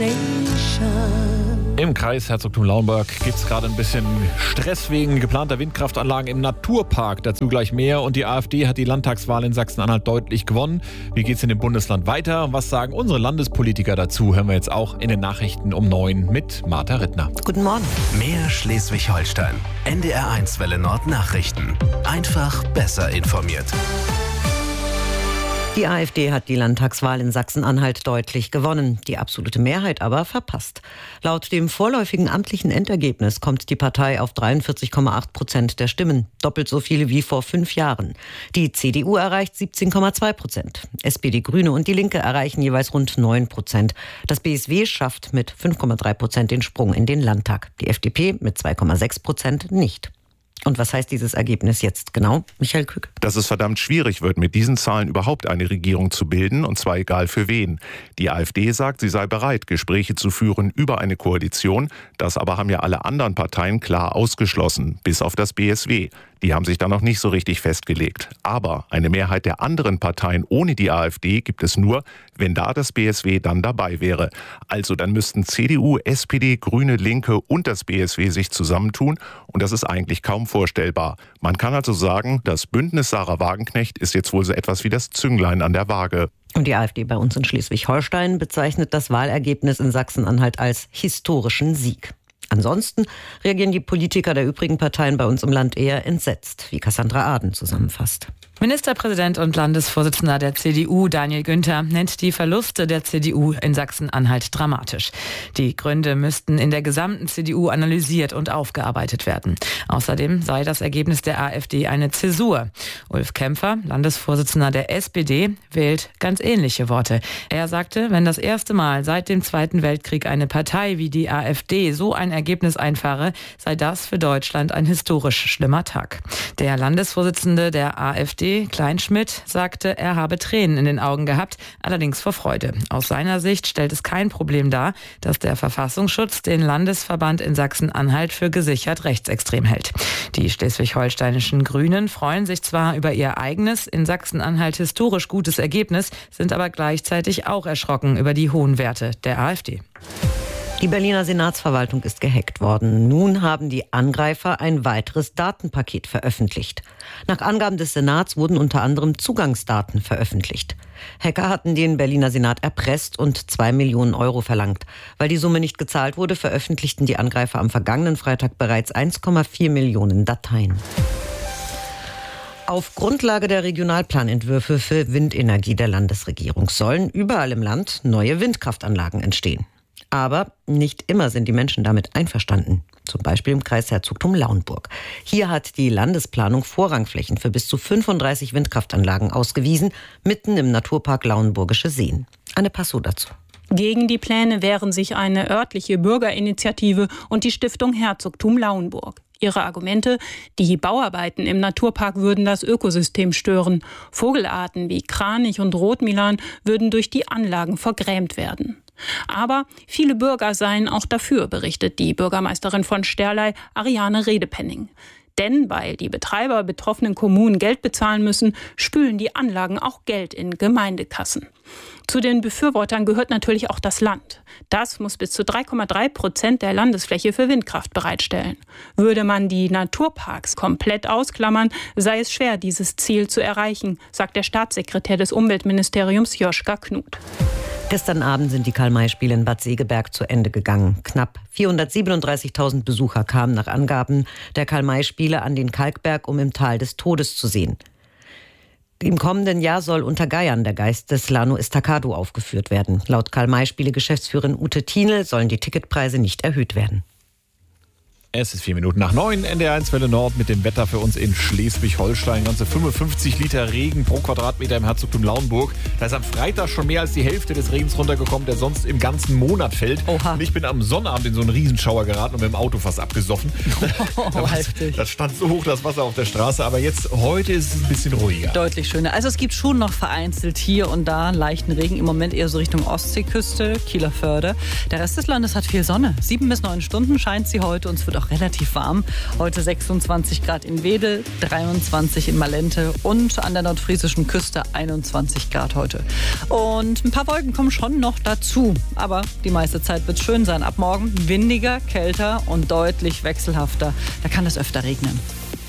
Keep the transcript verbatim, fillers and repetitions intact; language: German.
Im Kreis Herzogtum Lauenburg gibt es gerade ein bisschen Stress wegen geplanter Windkraftanlagen im Naturpark. Dazu gleich mehr. Und die AfD hat die Landtagswahl in Sachsen-Anhalt deutlich gewonnen. Wie geht es in dem Bundesland weiter? Und was sagen unsere Landespolitiker dazu? Hören wir jetzt auch in den Nachrichten um neun mit Martha Rittner. Guten Morgen. Mehr Schleswig-Holstein. N D R eins Welle Nord Nachrichten. Einfach besser informiert. Die AfD hat die Landtagswahl in Sachsen-Anhalt deutlich gewonnen, die absolute Mehrheit aber verpasst. Laut dem vorläufigen amtlichen Endergebnis kommt die Partei auf dreiundvierzig Komma acht Prozent der Stimmen, doppelt so viele wie vor fünf Jahren. Die C D U erreicht siebzehn Komma zwei Prozent. S P D, Grüne und die Linke erreichen jeweils rund neun Prozent. Das B S W schafft mit fünf Komma drei Prozent den Sprung in den Landtag. Die F D P mit zwei Komma sechs Prozent nicht. Und was heißt dieses Ergebnis jetzt genau, Michael Kück? Dass es verdammt schwierig wird, mit diesen Zahlen überhaupt eine Regierung zu bilden, und zwar egal für wen. Die AfD sagt, sie sei bereit, Gespräche zu führen über eine Koalition. Das aber haben ja alle anderen Parteien klar ausgeschlossen, bis auf das B S W. Die haben sich da noch nicht so richtig festgelegt. Aber eine Mehrheit der anderen Parteien ohne die AfD gibt es nur, wenn da das B S W dann dabei wäre. Also dann müssten C D U, S P D, Grüne, Linke und das B S W sich zusammentun. Und das ist eigentlich kaum vorstellbar. Man kann also sagen, das Bündnis Sarah Wagenknecht ist jetzt wohl so etwas wie das Zünglein an der Waage. Und die AfD bei uns in Schleswig-Holstein bezeichnet das Wahlergebnis in Sachsen-Anhalt als historischen Sieg. Ansonsten reagieren die Politiker der übrigen Parteien bei uns im Land eher entsetzt, wie Cassandra Aden zusammenfasst. Ministerpräsident und Landesvorsitzender der C D U, Daniel Günther, nennt die Verluste der C D U in Sachsen-Anhalt dramatisch. Die Gründe müssten in der gesamten C D U analysiert und aufgearbeitet werden. Außerdem sei das Ergebnis der AfD eine Zäsur. Ulf Kämpfer, Landesvorsitzender der S P D, wählt ganz ähnliche Worte. Er sagte, wenn das erste Mal seit dem Zweiten Weltkrieg eine Partei wie die AfD so ein Ergebnis einfahre, sei das für Deutschland ein historisch schlimmer Tag. Der Landesvorsitzende der AfD, Kleinschmidt, sagte, er habe Tränen in den Augen gehabt, allerdings vor Freude. Aus seiner Sicht stellt es kein Problem dar, dass der Verfassungsschutz den Landesverband in Sachsen-Anhalt für gesichert rechtsextrem hält. Die schleswig-holsteinischen Grünen freuen sich zwar über ihr eigenes, in Sachsen-Anhalt historisch gutes Ergebnis, sind aber gleichzeitig auch erschrocken über die hohen Werte der AfD. Die Berliner Senatsverwaltung ist gehackt worden. Nun haben die Angreifer ein weiteres Datenpaket veröffentlicht. Nach Angaben des Senats wurden unter anderem Zugangsdaten veröffentlicht. Hacker hatten den Berliner Senat erpresst und zwei Millionen Euro verlangt. Weil die Summe nicht gezahlt wurde, veröffentlichten die Angreifer am vergangenen Freitag bereits eins Komma vier Millionen Dateien. Auf Grundlage der Regionalplanentwürfe für Windenergie der Landesregierung sollen überall im Land neue Windkraftanlagen entstehen. Aber nicht immer sind die Menschen damit einverstanden. Zum Beispiel im Kreis Herzogtum Lauenburg. Hier hat die Landesplanung Vorrangflächen für bis zu fünfunddreißig Windkraftanlagen ausgewiesen, mitten im Naturpark Lauenburgische Seen. Anne Passau dazu. Gegen die Pläne wehren sich eine örtliche Bürgerinitiative und die Stiftung Herzogtum Lauenburg. Ihre Argumente: Die Bauarbeiten im Naturpark würden das Ökosystem stören. Vogelarten wie Kranich und Rotmilan würden durch die Anlagen vergrämt werden. Aber viele Bürger seien auch dafür, berichtet die Bürgermeisterin von Sterlei, Ariane Redepenning. Denn weil die Betreiber betroffenen Kommunen Geld bezahlen müssen, spülen die Anlagen auch Geld in Gemeindekassen. Zu den Befürwortern gehört natürlich auch das Land. Das muss bis zu drei Komma drei Prozent der Landesfläche für Windkraft bereitstellen. Würde man die Naturparks komplett ausklammern, sei es schwer, dieses Ziel zu erreichen, sagt der Staatssekretär des Umweltministeriums Joschka Knut. Gestern Abend sind die Karl-May-Spiele in Bad Segeberg zu Ende gegangen. Knapp vierhundertsiebenunddreißigtausend Besucher kamen nach Angaben der Karl-May-Spiele an den Kalkberg, um im Tal des Todes zu sehen. Im kommenden Jahr soll unter Geiern der Geist des Lano Estacado aufgeführt werden. Laut Karl-May-Spiele-Geschäftsführerin Ute Thienel sollen die Ticketpreise nicht erhöht werden. Es ist vier Minuten nach neun, N D R eins Welle Nord mit dem Wetter für uns in Schleswig-Holstein. Ganze fünfundfünfzig Liter Regen pro Quadratmeter im Herzogtum Lauenburg. Da ist am Freitag schon mehr als die Hälfte des Regens runtergekommen, der sonst im ganzen Monat fällt. Oha. Und ich bin am Sonnabend in so einen Riesenschauer geraten und mit dem Auto fast abgesoffen. Oh, das, heftig. Das stand so hoch, das Wasser auf der Straße. Aber jetzt, heute ist es ein bisschen ruhiger. Deutlich schöner. Also es gibt schon noch vereinzelt hier und da leichten Regen. Im Moment eher so Richtung Ostseeküste, Kieler Förde. Der Rest des Landes hat viel Sonne. Sieben bis neun Stunden scheint sie heute und es wird auch auch relativ warm. Heute sechsundzwanzig Grad in Wedel, dreiundzwanzig in Malente und an der nordfriesischen Küste einundzwanzig Grad heute. Und ein paar Wolken kommen schon noch dazu, aber die meiste Zeit wird schön sein. Ab morgen windiger, kälter und deutlich wechselhafter. Da kann es öfter regnen.